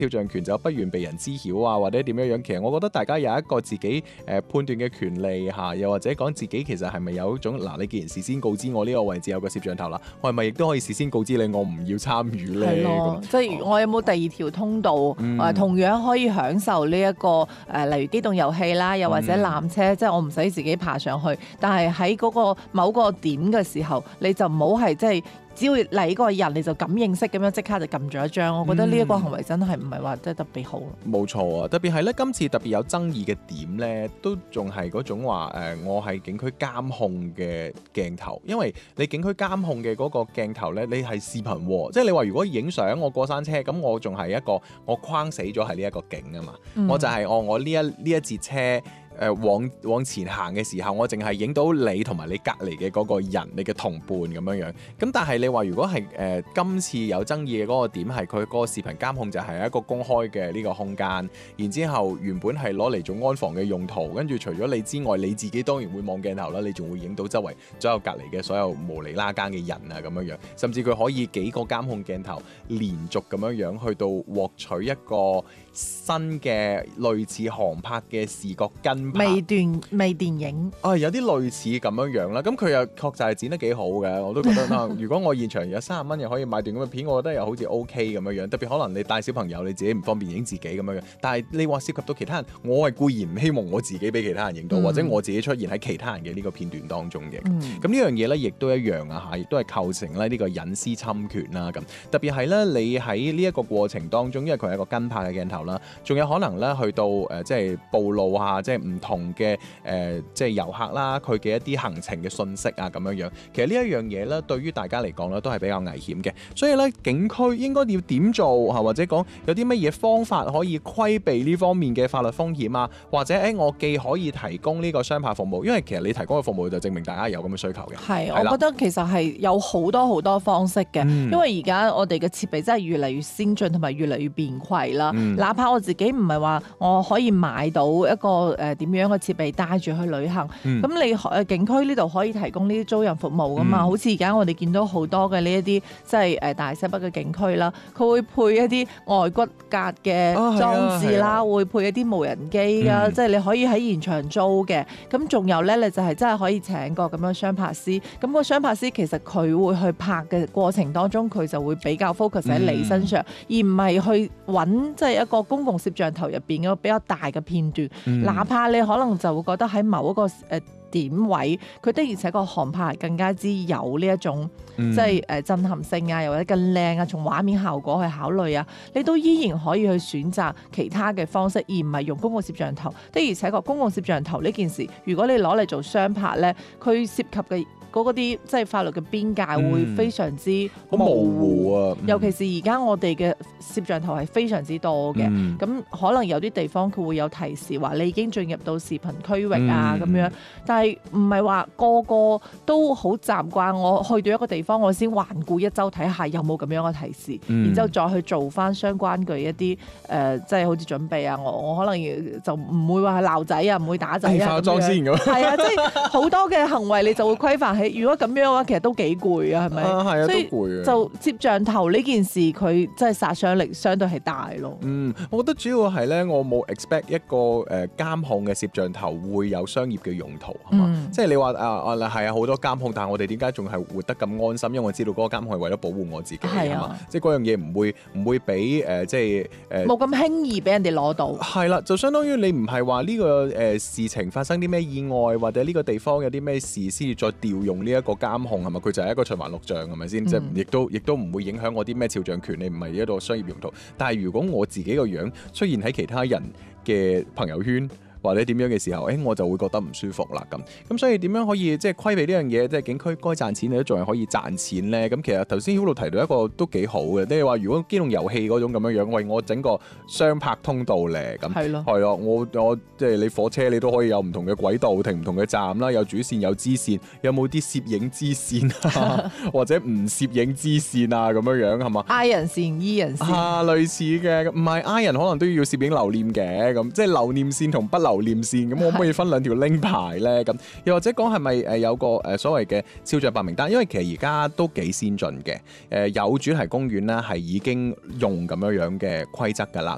肖像權就不願被人知曉啊，或者點樣樣。其實我覺得大家有一個自己判斷嘅權利嚇，又或者講自己其實係咪有一種嗱，你既然事先告知我呢個位置有個攝像頭啦，我係咪亦都可以事先告知你我唔要參與咧？ 係咯，即係我有冇第二條通道同樣可以享受呢一個例如機動遊戲啦，又或者纜車，即係我唔使自己爬上去，但係喺嗰個某個點嘅時候，你就唔好係即係。只要嚟嗰個人，你就感應式咁樣即刻就撳咗一張，我覺得呢一個行為真係唔係話真係特別好。 冇錯啊，特別係咧，今次特別有爭議嘅點咧，都仲係嗰種話我係景區監控嘅鏡頭，因為你景區監控嘅嗰個鏡頭咧，你係視頻喎，即係你話如果影相我過山車，咁我仲係一個我框死咗係呢一個景啊嘛，我就係我呢一節車。往前行嘅時候，我淨係影到你同埋你隔離嘅嗰個人，你嘅同伴咁樣樣。咁但係你話如果係今次有爭議嘅嗰個點係佢嗰個視頻監控就係一個公開嘅呢個空間，然之後原本係攞嚟做安防嘅用途，跟住除咗你之外，你自己當然會望鏡頭啦，你仲會影到周圍左右隔離嘅所有無厘啦更嘅人啊咁樣樣，甚至佢可以幾個監控鏡頭連續咁樣樣去到獲取一個新嘅類似航拍嘅視覺跟微電影有啲類似咁樣樣啦，咁佢又確實係剪得幾好嘅，我都覺得如果我現場有30蚊又可以買段咁嘅片，我覺得又好似 OK 咁樣樣。特別可能你帶小朋友，你自己唔方便影自己咁樣樣，但係你話涉及到其他人，我係固然唔希望我自己俾其他人影到，或者我自己出現喺其他人嘅呢個片段當中嘅。咁呢樣嘢咧，亦都一樣啊嚇，亦都係構成咧呢個隱私侵權啦咁。特別係咧，你喺呢一個過程當中，因為佢係一個跟拍嘅鏡頭啦，仲有可能咧去到即係暴露下即係唔同嘅即係遊客啦，佢嘅一啲行程嘅信息啊咁樣樣。其實呢一樣嘢咧，對於大家嚟講咧，都係比較危險嘅。所以咧，景區應該要點做嚇，或者講有啲乜嘢方法可以規避呢方面嘅法律風險啊？或者我既可以提供呢個雙拍服務，因為其實你提供嘅服務就證明大家有咁嘅需求嘅。 係，我覺得其實係有好多方式嘅，因為而家我哋嘅設備真係越嚟越先進，同埋越嚟越便攜啦。哪怕我自己唔係話我可以買到一個點樣嘅設備帶住去旅行，咁你景區呢度可以提供呢啲租賃服務噶嘛？好似而家我哋見到好多嘅呢一啲即係大西北嘅景區啦，佢會配一啲外骨骼嘅裝置啦，會配一啲無人機啦，即係你可以喺現場租嘅。咁仲有咧，你就係真係可以請個咁樣雙拍師。咁個雙拍師其實佢會去拍嘅過程當中，佢就會比較 focus 喺你身上，而唔係去揾即係一個公共攝像頭入邊一個比較大嘅片段。哪怕你可能就會覺得喺某一個點位，佢的而且確航拍更加之有呢一種即係震撼性啊，又或者更靚啊，從畫面效果去考慮啊，你都依然可以去選擇其他嘅方式，而唔係用公共攝像頭。的而且確公共攝像頭呢件事，如果你攞嚟做雙拍咧，佢涉及嘅嗰啲即係法律嘅邊界會非常之模糊啊！尤其是而家我哋嘅攝像頭係非常之多嘅，咁可能有啲地方佢會有提示話你已經進入到視頻區域啊咁樣，但係唔係話個個都好習慣，我去到一個地方我先環顧一周睇下有冇咁樣嘅提示，然之後再去做翻相關嘅一啲即係好似準備啊，我可能就唔會話係鬧仔啊，唔會打仔啊， 化妝先咁。 係啊，即係好多嘅行為你就會規範。如果咁樣嘅話，其實都幾攰啊，係咪？ 係啊， 所以都攰啊。 就攝像頭呢件事，佢真係殺傷力相對係大咯。 我覺得主要係咧，我冇 expect 一個監控嘅攝像頭會有商業嘅用途，係嘛？即係你話係啊，好多監控，但係我哋點解仲係活得咁安心？因為我知道嗰個監控係為咗保護我自己，係嘛？即係嗰樣嘢唔會俾即係冇咁輕易俾人哋攞到。 係啦，就相當於你唔係話呢個事情發生啲咩意外，或者呢個地方有啲咩事先至再調用呢一個監控，係咪？佢就係一個循環錄像，係咪先？即係亦都唔會影響我啲咩肖像權，你唔係一個商業用途。但係如果我自己個樣出現喺其他人嘅朋友圈，或者點樣嘅時候，我就會覺得唔舒服啦咁。所以點樣可以即係規避呢樣嘢？即係景區該賺錢，你都仲係可以賺錢咧。咁其實頭先 Hulu 提到一個都幾好嘅，你話如果機動遊戲嗰種咁樣樣，喂，我整個雙拍通道咧，咁係咯，我即係你火車你都可以有唔同嘅軌道，停唔同嘅站啦，有主線有支線，有冇啲攝影支線啊，或者唔攝影支線啊咁樣樣係嘛？I 人線 E 人線類似嘅，唔係 I 人可能都要攝影留念嘅，咁即係留念線同不留念線，咁可唔可以分兩條 link 牌咧？咁又或者講係咪有個所謂嘅肖像白名單？因為其實而家都幾先進嘅，有主題公園咧係已經用咁樣嘅規則㗎啦。